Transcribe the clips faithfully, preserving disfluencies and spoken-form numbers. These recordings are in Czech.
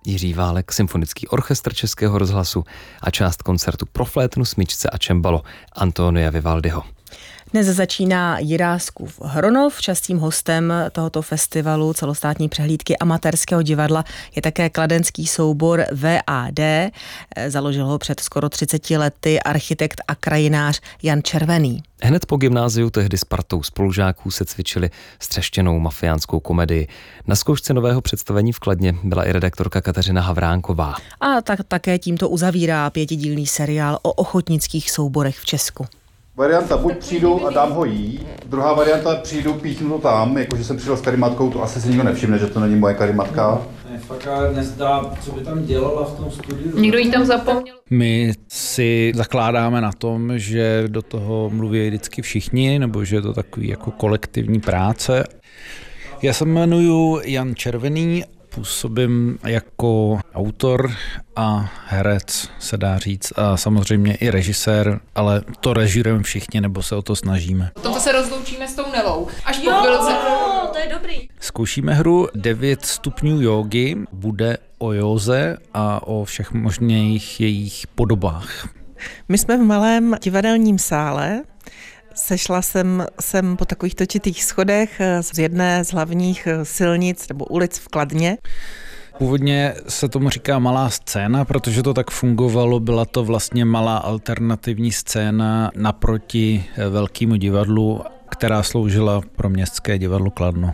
Jiří Válek, Symfonický orchestr Českého rozhlasu a část koncertu pro flétnu, smyčce a čembalo Antonia Vivaldiho. Dnes začíná Jiráskův Hronov. Častým hostem tohoto festivalu celostátní přehlídky amatérského divadla je také kladenský soubor V A D. Založil ho před skoro třiceti lety architekt a krajinář Jan Červený. Hned po gymnáziu tehdy s partou spolužáků se cvičili střeštěnou mafiánskou komedii. Na zkoušce nového představení v Kladně byla i redaktorka Kateřina Havránková. A tak také tímto uzavírá pětidílný seriál o ochotnických souborech v Česku. Varianta buď přijdu a dám ho jí, druhá varianta přijdu, píchnu to tam, jakože jsem přišel s karimatkou, to asi si nikdo nevšimne, že to není moje karimatka. Ne, fakt ale nezdá, co by tam dělala v tom studiu. Někdo jí tam zapomněl. My si zakládáme na tom, že do toho mluví vždycky všichni, nebo že je to takový jako kolektivní práce. Já se jmenuji Jan Červený, působím jako autor a herec, se dá říct, a samozřejmě i režisér, ale to režírujeme všichni, nebo se o to snažíme. V tomto se rozloučíme s tou Nelou. Až po chvilce. Jo, to je dobrý. Zkoušíme hru devět stupňů jógy, bude o józe a o všech možných jejich podobách. My jsme v malém divadelním sále. Sešla jsem sem po takových točitých schodech z jedné z hlavních silnic nebo ulic v Kladně. Původně se tomu říká malá scéna, protože to tak fungovalo. Byla to vlastně malá alternativní scéna naproti velkému divadlu, která sloužila pro městské divadlo Kladno.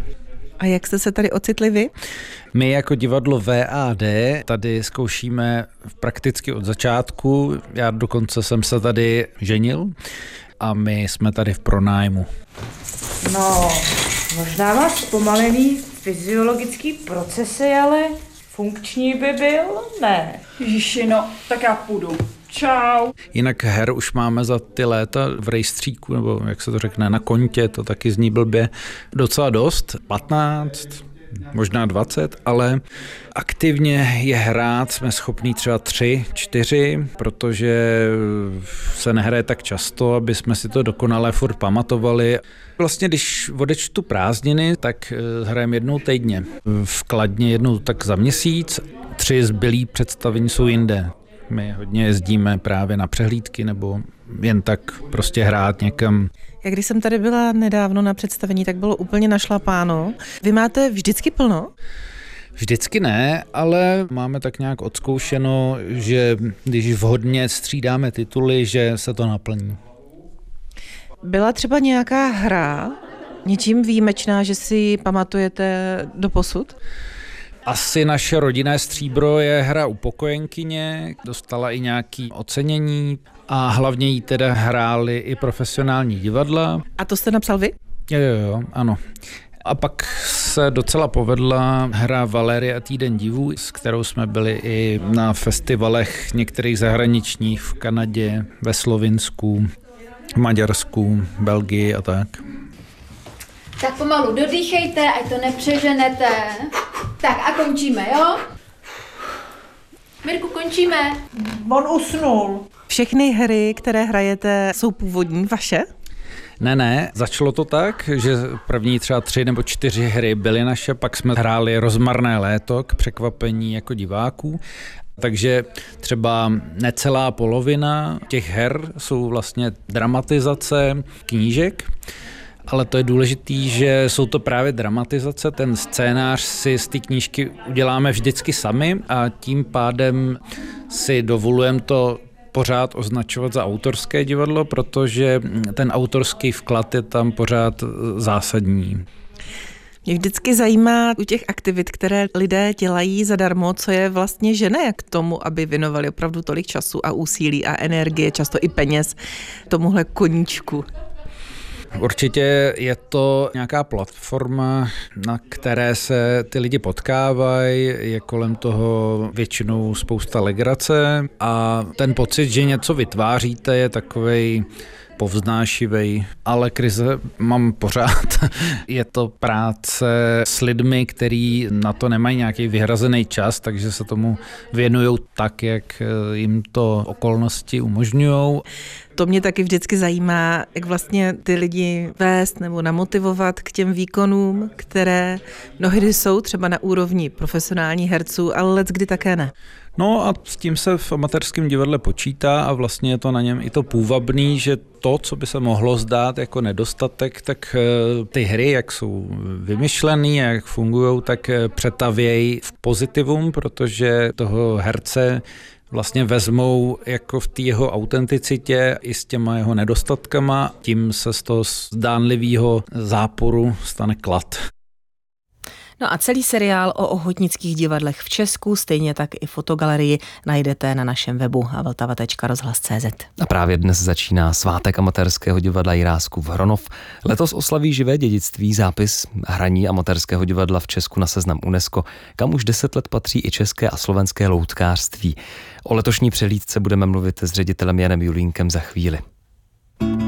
A jak jste se tady ocitli vy? My jako divadlo V A D tady zkoušíme prakticky od začátku. Já dokonce jsem se tady ženil a my jsme tady v pronájmu. No, možná má zpomalený fyziologický procesy, ale funkční by byl, ne? Ježiši, no, tak já půjdu. Čau. Jinak her už máme za ty léta v rejstříku, nebo jak se to řekne, na kontě, to taky zní blbě, docela dost, patnáct, možná dvacet, ale aktivně je hrát jsme schopní třeba tři, čtyři, protože se nehraje tak často, aby jsme si to dokonale furt pamatovali. Vlastně, když odečtu prázdniny, tak hrajeme jednou týdně. V Kladně jednou tak za měsíc, tři zbylý představení jsou jinde. My hodně jezdíme právě na přehlídky nebo jen tak prostě hrát někam. Jak když jsem tady byla nedávno na představení, tak bylo úplně našlapáno. Vy máte vždycky plno? Vždycky ne, ale máme tak nějak odzkoušeno, že když vhodně střídáme tituly, že se to naplní. Byla třeba nějaká hra, něčím výjimečná, že si pamatujete doposud? Asi naše rodinné stříbro je hra Upokojenkyně, dostala i nějaké ocenění a hlavně jí teda hráli i profesionální divadla. A to jste napsal vy? Jo, jo, jo, ano. A pak se docela povedla hra Valérie a týden divů, s kterou jsme byli i na festivalech některých zahraničních v Kanadě, ve Slovinsku, v Maďarsku, Belgii a tak. Tak pomalu dodýchejte, ať to nepřeženete. Tak a končíme, jo? Mirku, končíme. On usnul. Všechny hry, které hrajete, jsou původní vaše? Ne, ne, začalo to tak, že první třeba tři nebo čtyři hry byly naše, pak jsme hráli Rozmarné léto k překvapení jako diváků. Takže třeba necelá polovina těch her jsou vlastně dramatizace knížek, ale to je důležitý, že jsou to právě dramatizace. Ten scénář si z té knížky uděláme vždycky sami a tím pádem si dovolujeme to pořád označovat za autorské divadlo, protože ten autorský vklad je tam pořád zásadní. Mě vždycky zajímá u těch aktivit, které lidé dělají zadarmo, co je vlastně žene k tomu, aby věnovali opravdu tolik času a úsilí a energie, často i peněz tomuhle koníčku. Určitě je to nějaká platforma, na které se ty lidi potkávají, je kolem toho většinou spousta legrace a ten pocit, že něco vytváříte, je takovej povznášivej, ale krize mám pořád. Je to práce s lidmi, kteří na to nemají nějaký vyhrazený čas, takže se tomu věnují tak, jak jim to okolnosti umožňují. To mě taky vždycky zajímá, jak vlastně ty lidi vést nebo namotivovat k těm výkonům, které mnohdy jsou třeba na úrovni profesionálních herců, ale leckdy také ne. No a s tím se v amatérském divadle počítá a vlastně je to na něm i to půvabný, že to, co by se mohlo zdát jako nedostatek, tak ty hry, jak jsou vymyšlený, jak fungují, tak přetavějí v pozitivum, protože toho herce vlastně vezmou jako v té jeho autenticitě i s těma jeho nedostatkama, tím se z toho zdánlivého záporu stane klad. No a celý seriál o ochotnických divadlech v Česku, stejně tak i fotogalerii, najdete na našem webu vltava tečka rozhlas tečka cé zet. A právě dnes začíná svátek amatérského divadla Jiráskův Hronov. Letos oslaví živé dědictví zápis hraní amatérského divadla v Česku na seznam UNESCO, kam už deset let patří i české a slovenské loutkářství. O letošní přehlídce budeme mluvit s ředitelem Janem Julínkem za chvíli.